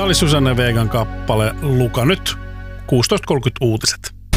Tämä oli Susanne Vegan kappale Luka nyt. 16.30 uutiset.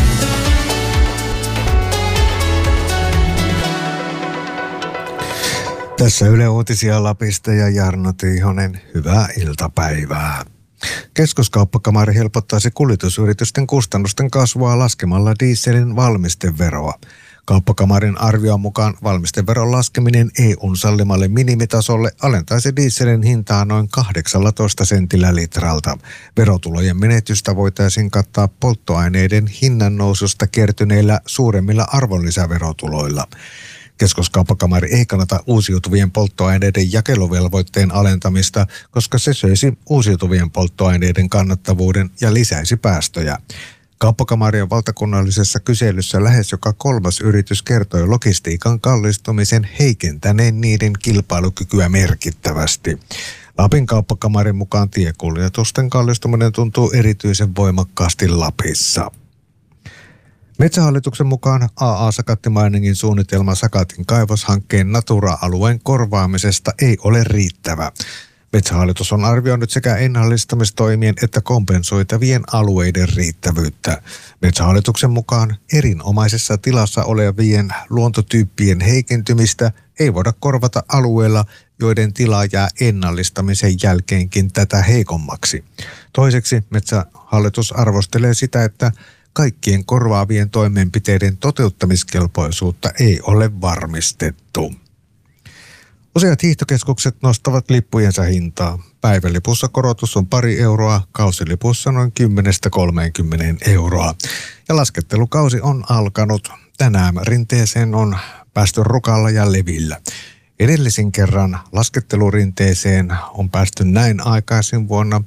Tässä Yle Uutisia Lapista ja Jarno Tiihonen. Hyvää iltapäivää. Keskuskauppakamari helpottaisi kuljetusyritysten kustannusten kasvua laskemalla dieselin valmisteveroa. Kauppakamarin arvion mukaan valmisteveron laskeminen EU:n sallimalle minimitasolle alentaisi dieselin hintaa noin 18 sentillä litralta. Verotulojen menetystä voitaisiin kattaa polttoaineiden hinnannoususta kertyneillä suuremmilla arvonlisäverotuloilla. Keskuskauppakamari ei kannata uusiutuvien polttoaineiden jakeluvelvoitteen alentamista, koska se söisi uusiutuvien polttoaineiden kannattavuuden ja lisäisi päästöjä. Kauppakamarien valtakunnallisessa kyselyssä lähes joka kolmas yritys kertoi logistiikan kallistumisen heikentäneen niiden kilpailukykyä merkittävästi. Lapin kauppakamarin mukaan tiekuljetusten kallistuminen tuntuu erityisen voimakkaasti Lapissa. Metsähallituksen mukaan AA Sakatti Miningin suunnitelma Sakatin kaivoshankkeen Natura-alueen korvaamisesta ei ole riittävä. Metsähallitus on arvioinut sekä ennallistamistoimien että kompensoitavien alueiden riittävyyttä. Metsähallituksen mukaan erinomaisessa tilassa olevien luontotyyppien heikentymistä ei voida korvata alueella, joiden tila jää ennallistamisen jälkeenkin tätä heikommaksi. Toiseksi Metsähallitus arvostelee sitä, että kaikkien korvaavien toimenpiteiden toteuttamiskelpoisuutta ei ole varmistettu. Useat hiihtokeskukset nostavat lippujensa hintaa. Päivälipussa korotus on pari euroa, kausilipussa noin 10–30 euroa. Ja laskettelukausi on alkanut. Tänään rinteeseen on päästy Rukalla ja Levillä. Edellisin kerran laskettelurinteeseen on päästy näin aikaisin vuonna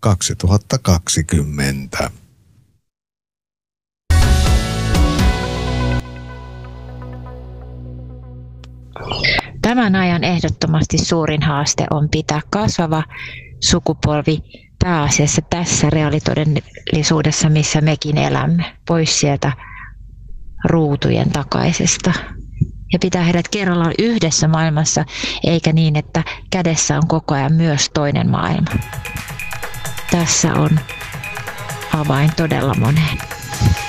2020. Tämän ajan ehdottomasti suurin haaste on pitää kasvava sukupolvi pääasiassa tässä reaalitodellisuudessa, missä mekin elämme, pois sieltä ruutujen takaisesta. Ja pitää heidät kerrallaan yhdessä maailmassa, eikä niin, että kädessä on koko ajan myös toinen maailma. Tässä on avain todella moneen.